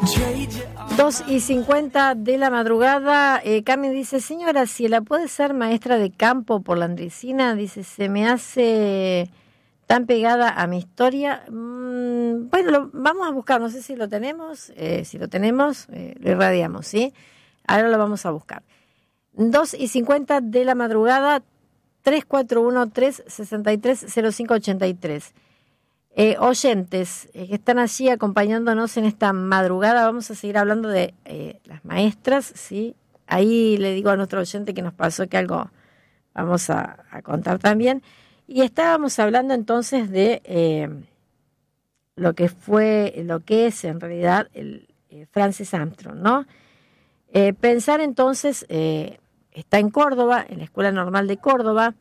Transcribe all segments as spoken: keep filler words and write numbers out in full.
Dos y cincuenta de la madrugada. eh, Carmen dice: señora, si la puede ser maestra de campo por la Andresina, dice, se me hace tan pegada a mi historia. Mm, bueno, lo vamos a buscar, no sé si lo tenemos, eh, si lo tenemos, eh, lo irradiamos, ¿sí? Ahora lo vamos a buscar. Dos y cincuenta de la madrugada, tres cuatro uno, tres seis tres, cero cinco ocho tres. Eh, oyentes eh, que están allí acompañándonos en esta madrugada, vamos a seguir hablando de eh, las maestras, ¿sí? Ahí le digo a nuestro oyente que nos pasó que algo vamos a, a contar también. Y estábamos hablando entonces de eh, lo que fue, lo que es en realidad el eh, Francis Armstrong, ¿no? Eh, pensar entonces, eh, está en Córdoba, en la Escuela Normal de Córdoba.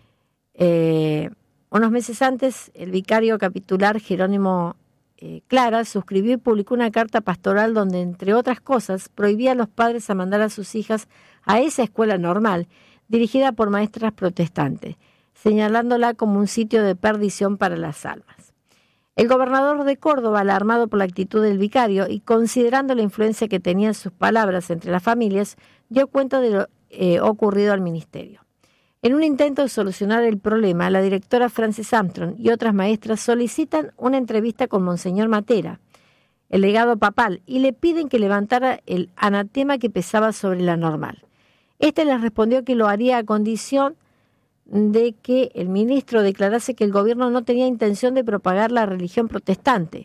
eh, Unos meses antes, el vicario capitular Jerónimo eh, Clara suscribió y publicó una carta pastoral donde, entre otras cosas, prohibía a los padres a mandar a sus hijas a esa escuela normal, dirigida por maestras protestantes, señalándola como un sitio de perdición para las almas. El gobernador de Córdoba, alarmado por la actitud del vicario y considerando la influencia que tenían sus palabras entre las familias, dio cuenta de lo eh, ocurrido al ministerio. En un intento de solucionar el problema, la directora Francis Armstrong y otras maestras solicitan una entrevista con Monseñor Matera, el legado papal, y le piden que levantara el anatema que pesaba sobre la normal. Este les respondió que lo haría a condición de que el ministro declarase que el gobierno no tenía intención de propagar la religión protestante,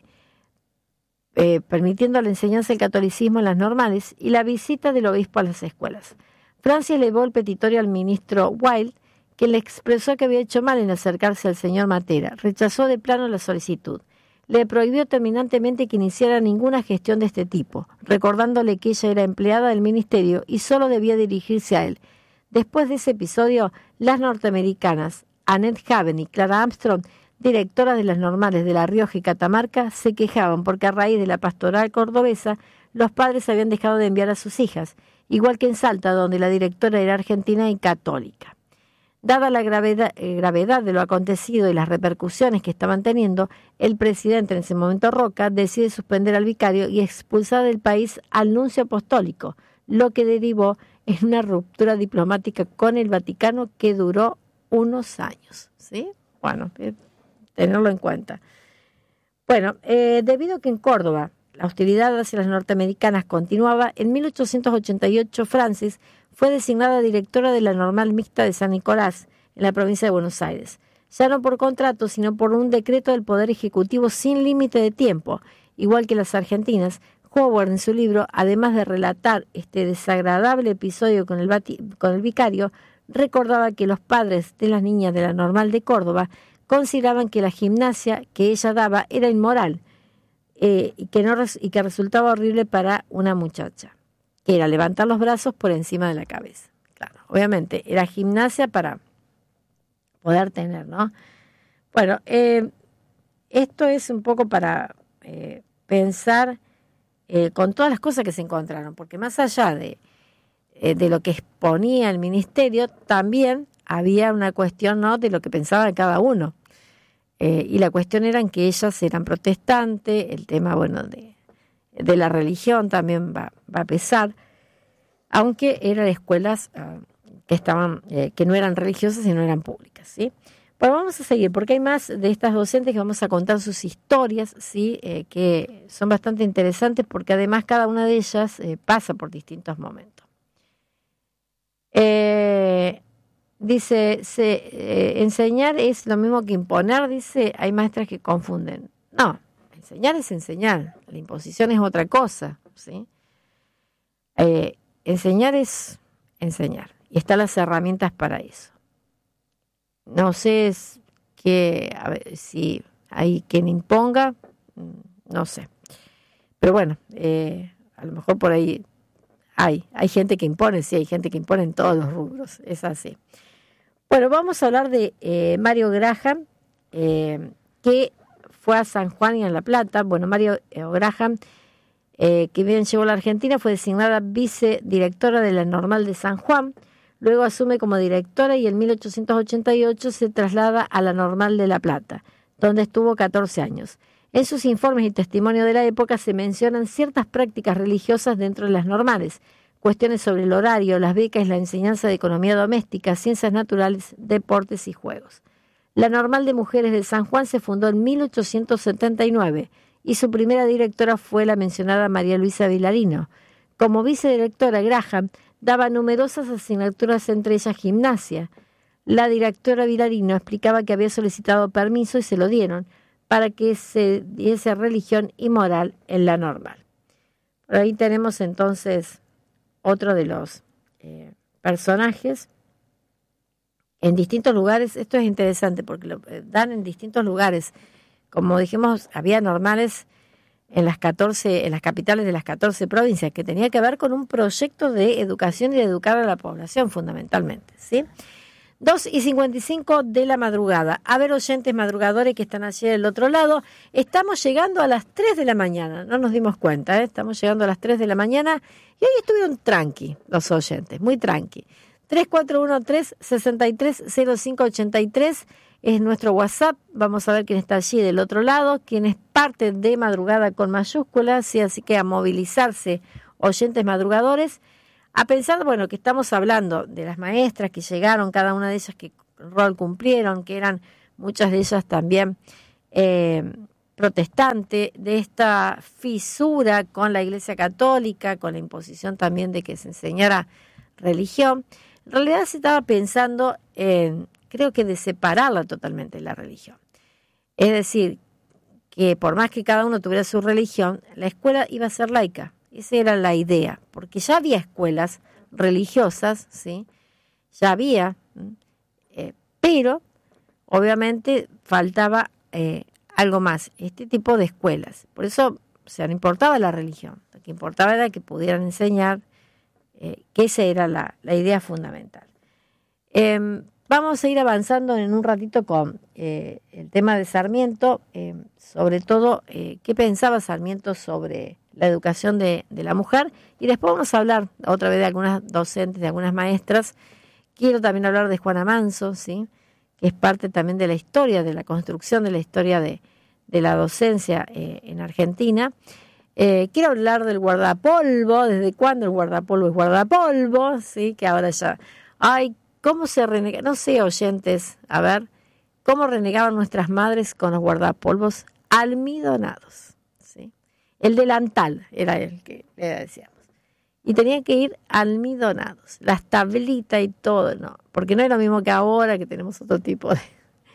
eh, permitiendo la enseñanza del catolicismo en las normales y la visita del obispo a las escuelas. Francia elevó el petitorio al ministro Wilde, que le expresó que había hecho mal en acercarse al señor Matera. Rechazó de plano la solicitud. Le prohibió terminantemente que iniciara ninguna gestión de este tipo, recordándole que ella era empleada del ministerio y solo debía dirigirse a él. Después de ese episodio, las norteamericanas Annette Haven y Clara Armstrong, directoras de las normales de La Rioja y Catamarca, se quejaban porque a raíz de la pastoral cordobesa, los padres habían dejado de enviar a sus hijas, igual que en Salta, donde la directora era argentina y católica. Dada la gravedad, eh, gravedad de lo acontecido y las repercusiones que estaban teniendo, el presidente, en ese momento Roca, decide suspender al vicario y expulsar del país al nuncio apostólico, lo que derivó en una ruptura diplomática con el Vaticano que duró unos años. ¿Sí? Bueno, eh, tenerlo en cuenta. Bueno, eh, debido a que en Córdoba la hostilidad hacia las norteamericanas continuaba, en mil ochocientos ochenta y ocho Francis fue designada directora de la Normal Mixta de San Nicolás, en la provincia de Buenos Aires, ya no por contrato, sino por un decreto del Poder Ejecutivo sin límite de tiempo. Igual que las argentinas, Howard en su libro, además de relatar este desagradable episodio con el, con el vicario, recordaba que los padres de las niñas de la Normal de Córdoba consideraban que la gimnasia que ella daba era inmoral, Eh, y, que no, y que resultaba horrible para una muchacha, que era levantar los brazos por encima de la cabeza. Claro, obviamente, era gimnasia para poder tener, ¿no? Bueno, eh, esto es un poco para eh, pensar eh, con todas las cosas que se encontraron, porque más allá de, eh, de lo que exponía el ministerio, también había una cuestión, ¿no?, de lo que pensaba cada uno. Eh, y la cuestión era en que ellas eran protestantes, el tema, bueno, de, de la religión también va, va a pesar, aunque eran escuelas uh, que estaban, eh, que no eran religiosas y no eran públicas, ¿sí? Bueno, vamos a seguir, porque hay más de estas docentes que vamos a contar sus historias, ¿sí? Eh, que son bastante interesantes, porque además cada una de ellas eh, pasa por distintos momentos. Eh... Dice, se, eh, enseñar es lo mismo que imponer, dice, hay maestras que confunden. No, enseñar es enseñar, la imposición es otra cosa, ¿sí? Eh, enseñar es enseñar, y están las herramientas para eso. No sé es que, a ver, si hay quien imponga, no sé. Pero bueno, eh, a lo mejor por ahí hay, hay gente que impone, sí, hay gente que impone en todos los rubros, es así. Bueno, vamos a hablar de eh, Mario Graham, eh, que fue a San Juan y a La Plata. Bueno, Mario Graham, eh, que bien llegó a la Argentina, fue designada vicedirectora de la Normal de San Juan, luego asume como directora y en mil ochocientos ochenta y ocho se traslada a la Normal de La Plata, donde estuvo catorce años. En sus informes y testimonio de la época se mencionan ciertas prácticas religiosas dentro de las normales, cuestiones sobre el horario, las becas, la enseñanza de economía doméstica, ciencias naturales, deportes y juegos. La Normal de Mujeres de San Juan se fundó en mil ochocientos setenta y nueve y su primera directora fue la mencionada María Luisa Vilarino. Como vicedirectora, Graham daba numerosas asignaturas, entre ellas gimnasia. La directora Vilarino explicaba que había solicitado permiso y se lo dieron para que se diese religión y moral en la Normal. Por ahí tenemos entonces otro de los eh, personajes en distintos lugares. Esto es interesante porque lo dan en distintos lugares. Como dijimos, había normales en las catorce, en las capitales de las catorce provincias, que tenía que ver con un proyecto de educación y de educar a la población fundamentalmente, ¿sí? dos y cincuenta y cinco de la madrugada. A ver, oyentes madrugadores que están allí del otro lado, estamos llegando a las tres de la mañana, no nos dimos cuenta, ¿eh? Estamos llegando a las tres de la mañana y hoy estuvieron tranqui los oyentes, muy tranqui. tres cuatro uno tres, seis tres cero cinco ocho tres es nuestro WhatsApp. Vamos a ver quién está allí del otro lado, quién es parte de Madrugada con mayúsculas, ¿sí? Así que a movilizarse, oyentes madrugadores, a pensar, bueno, que estamos hablando de las maestras que llegaron, cada una de ellas que rol cumplieron, que eran muchas de ellas también eh, protestante, de esta fisura con la Iglesia Católica, con la imposición también de que se enseñara religión. En realidad se estaba pensando en, creo que de separarla totalmente de la religión. Es decir, que por más que cada uno tuviera su religión, la escuela iba a ser laica. Esa era la idea, porque ya había escuelas religiosas, ¿sí? Ya había, eh, pero obviamente faltaba eh, algo más, este tipo de escuelas. Por eso, o sea, no importaba la religión, lo que importaba era que pudieran enseñar, eh, que esa era la, la idea fundamental. Eh, vamos a ir avanzando en un ratito con eh, el tema de Sarmiento, eh, sobre todo, eh, qué pensaba Sarmiento sobre la educación de, de la mujer, y después vamos a hablar otra vez de algunas docentes, de algunas maestras. Quiero también hablar de Juana Manso, ¿sí? Que es parte también de la historia, de la construcción de la historia de, de la docencia eh, en Argentina. Eh, quiero hablar del guardapolvo, desde cuándo el guardapolvo es guardapolvo, ¿sí? Que ahora ya, ay, cómo se renega, no sé, oyentes, a ver, cómo renegaban nuestras madres con los guardapolvos almidonados. El delantal era el que le decíamos. Y tenían que ir almidonados, las tablitas y todo, no, porque no es lo mismo que ahora, que tenemos otro tipo de,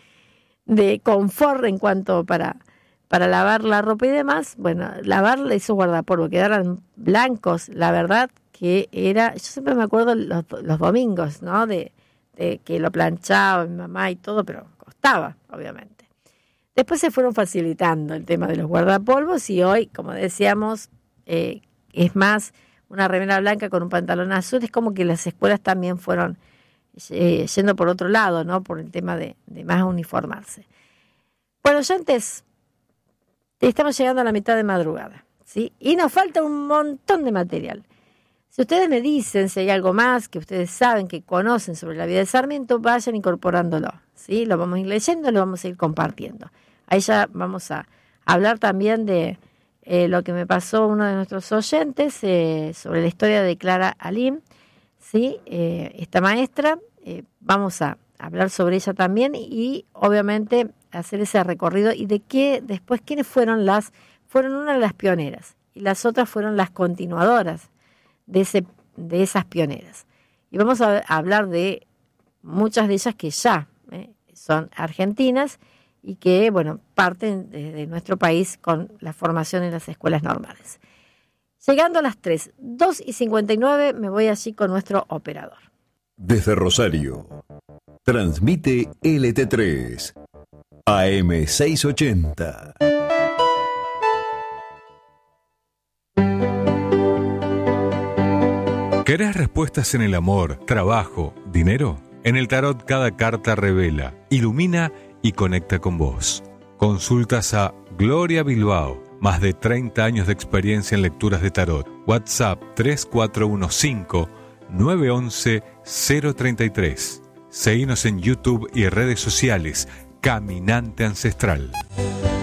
de confort en cuanto para, para lavar la ropa y demás. Bueno, lavar esos guardapolvo, quedaran blancos, la verdad que era, yo siempre me acuerdo los, los domingos, ¿no? De, de que lo planchaba mi mamá y todo, pero costaba, obviamente. Después se fueron facilitando el tema de los guardapolvos y hoy, como decíamos, eh, es más una remera blanca con un pantalón azul. Es como que las escuelas también fueron eh, yendo por otro lado, ¿no? Por el tema de, de más uniformarse. Bueno, oyentes, estamos llegando a la mitad de madrugada, ¿sí? Y nos falta un montón de material. Si ustedes me dicen si hay algo más que ustedes saben, que conocen sobre la vida de Sarmiento, vayan incorporándolo, ¿sí? Lo vamos a ir leyendo, lo vamos a ir compartiendo. Ahí ya vamos a hablar también de eh, lo que me pasó uno de nuestros oyentes eh, sobre la historia de Clara Alim, ¿sí? Eh, esta maestra, eh, vamos a hablar sobre ella también y obviamente hacer ese recorrido y de qué después quiénes fueron las, fueron una de las pioneras y las otras fueron las continuadoras de, ese, de esas pioneras. Y vamos a, a hablar de muchas de ellas que ya eh, son argentinas y que, bueno, parten de, de nuestro país con la formación en las escuelas normales. Llegando a las tres, dos y cincuenta y nueve, me voy allí con nuestro operador. Desde Rosario, transmite L T tres, A M seiscientos ochenta. ¿Querés respuestas en el amor, trabajo, dinero? En el tarot cada carta revela, ilumina y conecta con vos. Consultas a Gloria Bilbao, más de treinta años de experiencia en lecturas de tarot. WhatsApp tres cuatro uno cinco, nueve uno uno, cero tres tres. Seguinos en YouTube y redes sociales. Caminante Ancestral.